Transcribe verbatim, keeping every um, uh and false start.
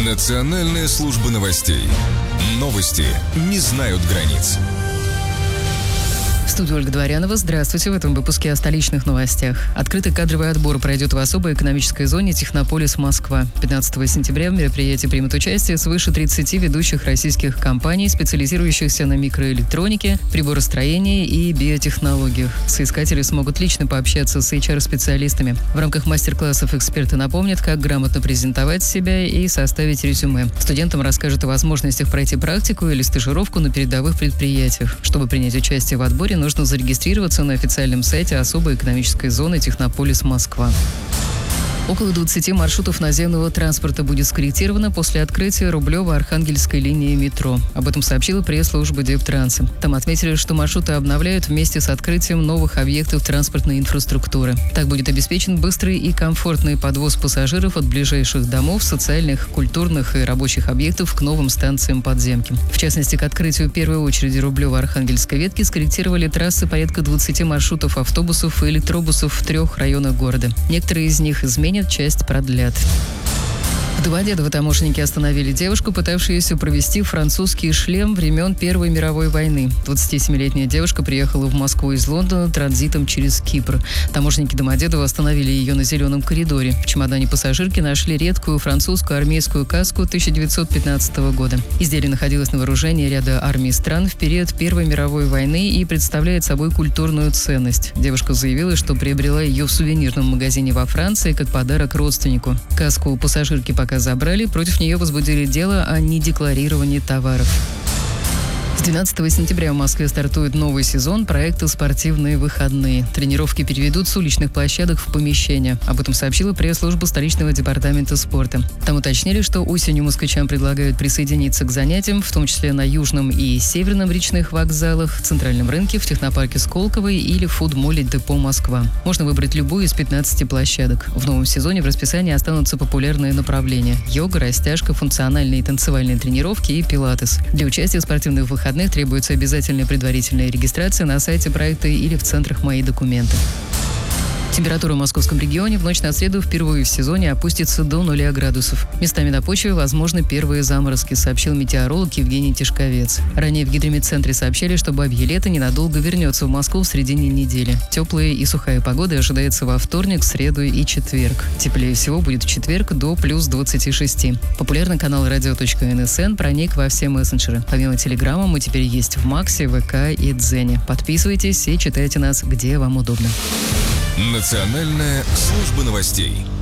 Национальная служба новостей. Новости не знают границ. В студии Ольга Дворянова. Здравствуйте. В этом выпуске о столичных новостях. Открытый кадровый отбор пройдет в особой экономической зоне Технополис Москва. пятнадцатого сентября в мероприятии примут участие свыше тридцати ведущих российских компаний, специализирующихся на микроэлектронике, приборостроении и биотехнологиях. Соискатели смогут лично пообщаться с эйч ар-специалистами. В рамках мастер-классов эксперты напомнят, как грамотно презентовать себя и составить резюме. Студентам расскажут о возможностях пройти практику или стажировку на передовых предприятиях. Чтобы принять участие в отборе, нужно зарегистрироваться на официальном сайте особой экономической зоны Технополис Москва. Около двадцати маршрутов наземного транспорта будет скорректировано после открытия Рублево-Архангельской линии метро. Об этом сообщила пресс-служба Дептранса. Там отметили, что маршруты обновляют вместе с открытием новых объектов транспортной инфраструктуры. Так будет обеспечен быстрый и комфортный подвоз пассажиров от ближайших домов, социальных, культурных и рабочих объектов к новым станциям подземки. В частности, к открытию первой очереди Рублево-Архангельской ветки скорректировали трассы порядка двадцати маршрутов автобусов и электробусов в трех районах города. Некоторые из них изменят, часть продлят. В Домодедово таможенники остановили девушку, пытавшуюся провести французский шлем времен Первой мировой войны. двадцатисемилетняя девушка приехала в Москву из Лондона транзитом через Кипр. Таможенники Домодедова остановили ее на зеленом коридоре. В чемодане пассажирки нашли редкую французскую армейскую каску тысяча девятьсот пятнадцатого года. Изделие находилось на вооружении ряда армий стран в период Первой мировой войны и представляет собой культурную ценность. Девушка заявила, что приобрела ее в сувенирном магазине во Франции как подарок родственнику. Каску у пассажирки пока забрали, против нее возбудили дело о недекларировании товаров. С двенадцатого сентября в Москве стартует новый сезон проекта «Спортивные выходные». Тренировки переведут с уличных площадок в помещения. Об этом сообщила пресс-служба столичного департамента спорта. Там уточнили, что осенью москвичам предлагают присоединиться к занятиям, в том числе на Южном и Северном речных вокзалах, Центральном рынке, в технопарке Сколково или в фудмоле Депо Москва. Можно выбрать любую из пятнадцати площадок. В новом сезоне в расписании останутся популярные направления – йога, растяжка, функциональные и танцевальные тренировки и пилатес. Для участия в спортивных выходных требуется обязательная предварительная регистрация на сайте проекта или в центрах «Мои документы». Температура в московском регионе в ночь на среду впервые в сезоне опустится до нуля градусов. Местами на почве возможны первые заморозки, сообщил метеоролог Евгений Тишковец. Ранее в гидрометцентре сообщали, что бабье лето ненадолго вернется в Москву в середине недели. Теплая и сухая погода ожидается во вторник, среду и четверг. Теплее всего будет в четверг до плюс двадцати шести. Популярный канал радио точка эн эс эн проник во все мессенджеры. Помимо Телеграма мы теперь есть в Максе, ВК и Дзене. Подписывайтесь и читайте нас, где вам удобно. Национальная служба новостей.